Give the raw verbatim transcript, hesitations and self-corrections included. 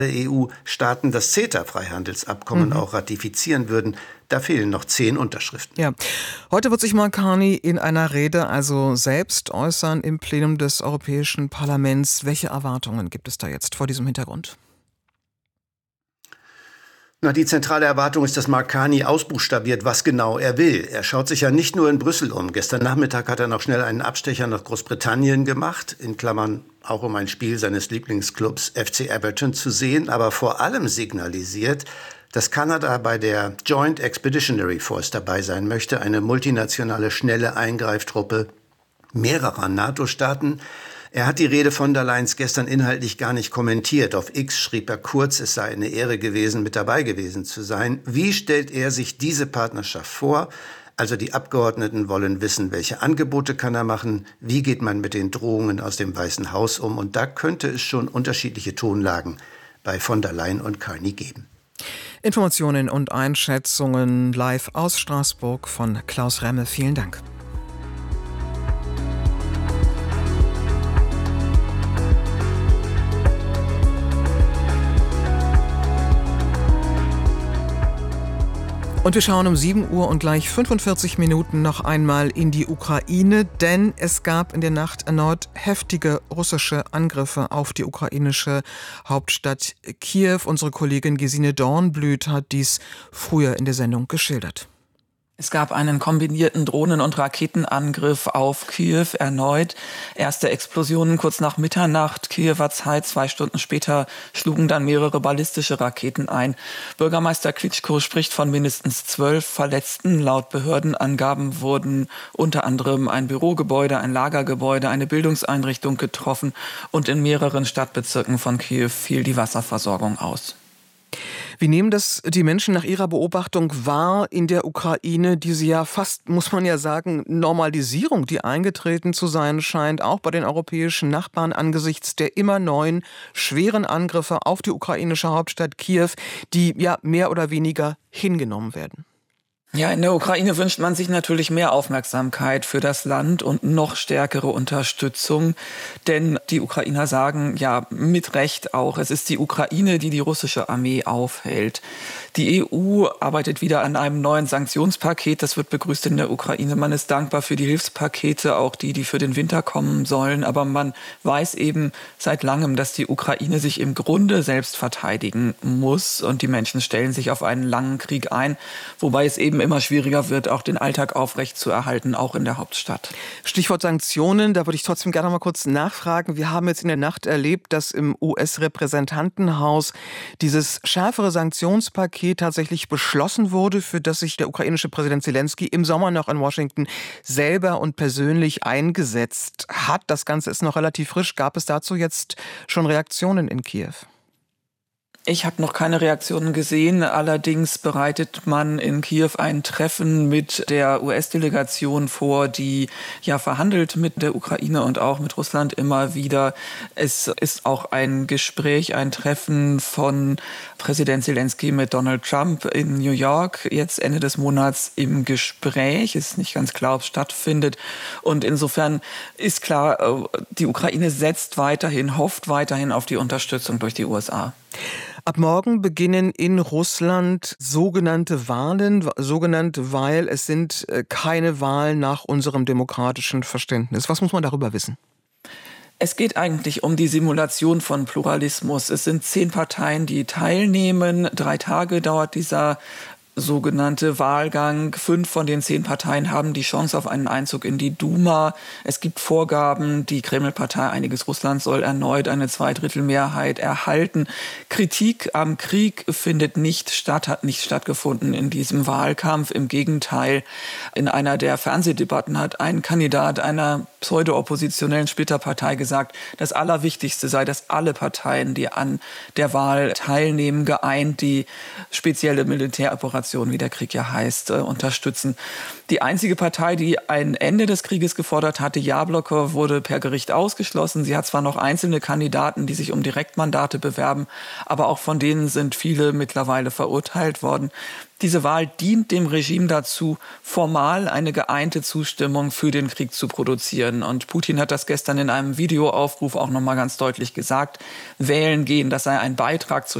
E U-Staaten das CETA-Freihandelsabkommen mhm. auch ratifizieren würden. Da fehlen noch zehn Unterschriften. Ja. Heute wird sich Marcani in einer Rede also selbst äußern im Plenum des Europäischen Parlaments. Welche Erwartungen gibt es da jetzt vor diesem Hintergrund? Na, die zentrale Erwartung ist, dass Marcani ausbuchstabiert, was genau er will. Er schaut sich ja nicht nur in Brüssel um. Gestern Nachmittag hat er noch schnell einen Abstecher nach Großbritannien gemacht, in Klammern auch um ein Spiel seines Lieblingsclubs F C Everton zu sehen, aber vor allem signalisiert, dass Kanada bei der Joint Expeditionary Force dabei sein möchte, eine multinationale schnelle Eingreiftruppe mehrerer NATO-Staaten. Er hat die Rede von der Leyen gestern inhaltlich gar nicht kommentiert. Auf X schrieb er kurz, es sei eine Ehre gewesen, mit dabei gewesen zu sein. Wie stellt er sich diese Partnerschaft vor? Also die Abgeordneten wollen wissen, welche Angebote kann er machen? Wie geht man mit den Drohungen aus dem Weißen Haus um? Und da könnte es schon unterschiedliche Tonlagen bei von der Leyen und Carney geben. Informationen und Einschätzungen live aus Straßburg von Klaus Remme. Vielen Dank. Und wir schauen um sieben Uhr und gleich fünfundvierzig Minuten noch einmal in die Ukraine, denn es gab in der Nacht erneut heftige russische Angriffe auf die ukrainische Hauptstadt Kiew. Unsere Kollegin Gesine Dornblüt hat dies früher in der Sendung geschildert. Es gab einen kombinierten Drohnen- und Raketenangriff auf Kiew erneut. Erste Explosionen kurz nach Mitternacht Kiewer Zeit. Zwei Stunden später schlugen dann mehrere ballistische Raketen ein. Bürgermeister Klitschko spricht von mindestens zwölf Verletzten. Laut Behördenangaben wurden unter anderem ein Bürogebäude, ein Lagergebäude, eine Bildungseinrichtung getroffen und in mehreren Stadtbezirken von Kiew fiel die Wasserversorgung aus. Wie nehmen das die Menschen nach ihrer Beobachtung wahr in der Ukraine, diese ja fast, muss man ja sagen, Normalisierung, die eingetreten zu sein scheint, auch bei den europäischen Nachbarn angesichts der immer neuen schweren Angriffe auf die ukrainische Hauptstadt Kiew, die ja mehr oder weniger hingenommen werden? Ja, in der Ukraine wünscht man sich natürlich mehr Aufmerksamkeit für das Land und noch stärkere Unterstützung. Denn die Ukrainer sagen ja mit Recht auch, es ist die Ukraine, die die russische Armee aufhält. Die E U arbeitet wieder an einem neuen Sanktionspaket. Das wird begrüßt in der Ukraine. Man ist dankbar für die Hilfspakete, auch die, die für den Winter kommen sollen. Aber man weiß eben seit langem, dass die Ukraine sich im Grunde selbst verteidigen muss. Und die Menschen stellen sich auf einen langen Krieg ein, wobei es eben immer schwieriger wird, auch den Alltag aufrechtzuerhalten, auch in der Hauptstadt. Stichwort Sanktionen, da würde ich trotzdem gerne mal kurz nachfragen. Wir haben jetzt in der Nacht erlebt, dass im U S-Repräsentantenhaus dieses schärfere Sanktionspaket tatsächlich beschlossen wurde, für das sich der ukrainische Präsident Zelensky im Sommer noch in Washington selber und persönlich eingesetzt hat. Das Ganze ist noch relativ frisch. Gab es dazu jetzt schon Reaktionen in Kiew? Ich habe noch keine Reaktionen gesehen. Allerdings bereitet man in Kiew ein Treffen mit der U S-Delegation vor, die ja verhandelt mit der Ukraine und auch mit Russland immer wieder. Es ist auch ein Gespräch, ein Treffen von Präsident Zelensky mit Donald Trump in New York jetzt Ende des Monats im Gespräch. Ist nicht ganz klar, ob es stattfindet. Und insofern ist klar, die Ukraine setzt weiterhin, hofft weiterhin auf die Unterstützung durch die U S A. Ab morgen beginnen in Russland sogenannte Wahlen, sogenannt, weil es sind keine Wahlen nach unserem demokratischen Verständnis. Was muss man darüber wissen? Es geht eigentlich um die Simulation von Pluralismus. Es sind zehn Parteien, die teilnehmen. Drei Tage dauert dieser sogenannte Wahlgang. Fünf von den zehn Parteien haben die Chance auf einen Einzug in die Duma. Es gibt Vorgaben. Die Kreml-Partei Einiges Russland soll erneut eine Zweidrittelmehrheit erhalten. Kritik am Krieg findet nicht statt, hat nicht stattgefunden in diesem Wahlkampf. Im Gegenteil, in einer der Fernsehdebatten hat ein Kandidat einer pseudo-oppositionellen Splitterpartei gesagt, das Allerwichtigste sei, dass alle Parteien, die an der Wahl teilnehmen, geeint die spezielle Militäroperation, wie der Krieg ja heißt, äh, unterstützen. Die einzige Partei, die ein Ende des Krieges gefordert hatte, Jabloko, wurde per Gericht ausgeschlossen. Sie hat zwar noch einzelne Kandidaten, die sich um Direktmandate bewerben, aber auch von denen sind viele mittlerweile verurteilt worden. Diese Wahl dient dem Regime dazu, formal eine geeinte Zustimmung für den Krieg zu produzieren. wählen. Und Putin hat das gestern in einem Videoaufruf auch nochmal ganz deutlich gesagt. Wählen gehen, das sei ein Beitrag zur